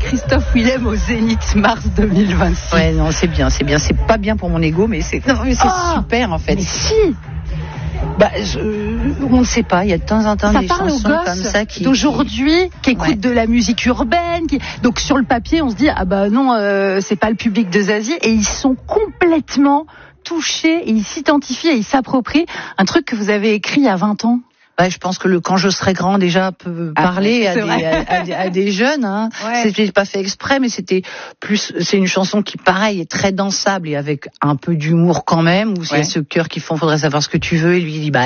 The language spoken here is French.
Christophe Willem au Zénith mars 2026. Ouais, non, c'est bien. C'est pas bien pour mon ego, mais c'est super en fait. Mais si. On ne sait pas. Il y a de temps en temps Ça des parle chansons aux gosses comme ça d'aujourd'hui qui écoutent de la musique urbaine. Donc sur le papier, on se dit c'est pas le public de Zazie, et ils sont complètement touchés et ils s'identifient et ils s'approprient un truc que vous avez écrit il y a 20 ans. Je pense que le Quand je serai grand déjà peut parler à des jeunes. Hein. Ouais. C'était pas fait exprès, mais c'est une chanson qui, pareil, est très dansable et avec un peu d'humour quand même, où il y a ce cœur qui font, faudrait savoir ce que tu veux, et lui il dit,